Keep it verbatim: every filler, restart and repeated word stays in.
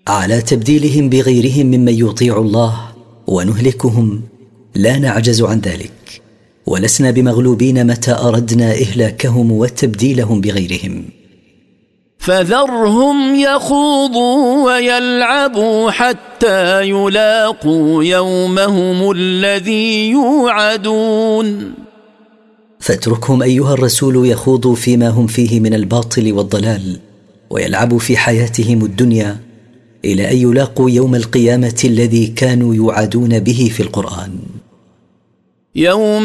على تبديلهم بغيرهم ممن يطيع الله ونهلكهم لا نعجز عن ذلك، ولسنا بمغلوبين متى أردنا إهلاكهم وتبديلهم بغيرهم. فذرهم يخوضوا ويلعبوا حتى يلاقوا يومهم الذي يوعدون. فاتركهم أيها الرسول يخوضوا فيما هم فيه من الباطل والضلال، ويلعبوا في حياتهم الدنيا إلى أن يلاقوا يوم القيامة الذي كانوا يوعدون به في القرآن. يوم